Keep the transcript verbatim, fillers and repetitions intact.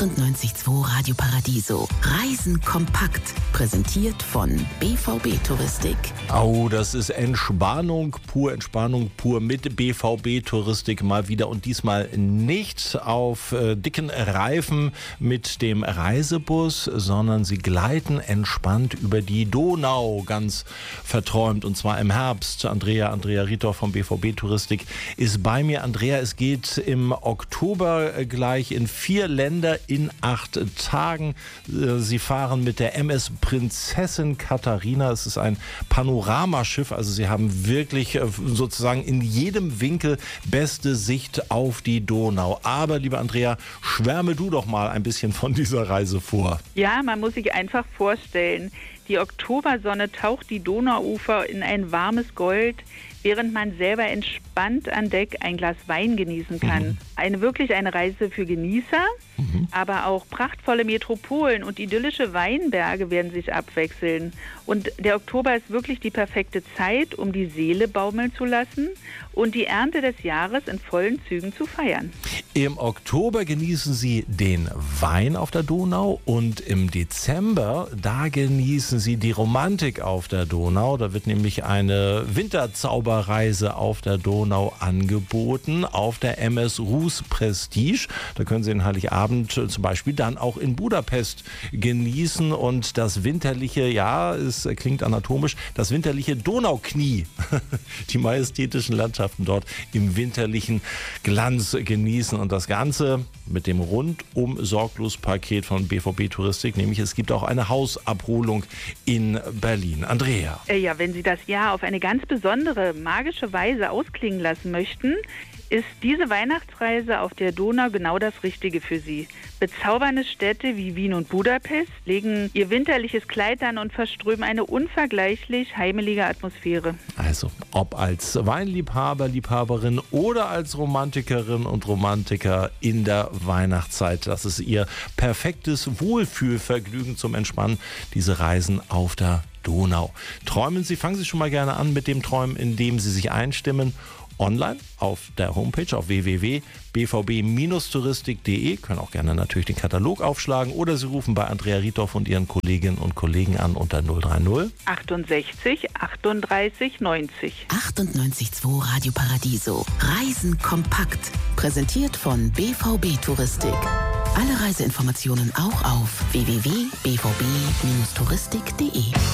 achtundneunzig Komma zwei Radio Paradiso. Reisen kompakt. Präsentiert von B V B Touristik. Oh, das ist Entspannung pur, Entspannung pur mit B V B Touristik mal wieder und diesmal nicht auf äh, dicken Reifen mit dem Reisebus, sondern sie gleiten entspannt über die Donau, ganz verträumt, und zwar im Herbst. Andrea, Andrea Rietor vom B V B Touristik ist bei mir. Andrea, es geht im Oktober gleich in vier Länder in acht Tagen. Sie fahren mit der M S Prinzessin Katharina. Es ist ein Panoramaschiff, also Sie haben wirklich sozusagen in jedem Winkel beste Sicht auf die Donau. Aber, liebe Andrea, schwärme du doch mal ein bisschen von dieser Reise vor. Ja, man muss sich einfach vorstellen, die Oktobersonne taucht die Donauufer in ein warmes Gold, während man selber entspannt an Deck ein Glas Wein genießen kann. Mhm. Eine wirklich eine Reise für Genießer, mhm. aber auch prachtvolle Metropolen und idyllische Weinberge werden sich abwechseln. Und der Oktober ist wirklich die perfekte Zeit, um die Seele baumeln zu lassen und die Ernte des Jahres in vollen Zügen zu feiern. Im Oktober genießen Sie den Wein auf der Donau und im Dezember, da genießen Sie die Romantik auf der Donau. Da wird nämlich eine Winterzauberreise auf der Donau angeboten, auf der M S Rus Prestige. Da können Sie den Heiligabend zum Beispiel dann auch in Budapest genießen und das winterliche, ja, es klingt anatomisch, das winterliche Donauknie, die majestätischen Landschaften dort im winterlichen Glanz genießen und das Ganze mit dem Rundum-Sorglos-Paket von B V B Touristik, nämlich es gibt auch eine Hausabholung in Berlin. Andrea. Ja, wenn Sie das Jahr auf eine ganz besondere, magische Weise ausklingen lassen möchten, ist diese Weihnachtsreise auf der Donau genau das Richtige für Sie. Bezaubernde Städte wie Wien und Budapest legen ihr winterliches Kleid an und verströmen eine unvergleichlich heimelige Atmosphäre. Also, ob als Weinliebhaber, Liebhaberin oder als Romantikerin und Romantiker in der Weihnachtszeit, das ist Ihr perfektes Wohlfühlvergnügen zum Entspannen, diese Reisen auf der Donau. Träumen Sie, fangen Sie schon mal gerne an mit dem Träumen, indem Sie sich einstimmen. Online auf der Homepage auf w w w punkt b v b touristik punkt d e. Können auch gerne natürlich den Katalog aufschlagen oder Sie rufen bei Andrea Rietor und Ihren Kolleginnen und Kollegen an unter null drei null achtundsechzig achtunddreißig neunzig. achtundneunzig Komma zwei Radio Paradiso. Reisen kompakt. Präsentiert von B V B Touristik. Alle Reiseinformationen auch auf w w w punkt b v b touristik punkt d e.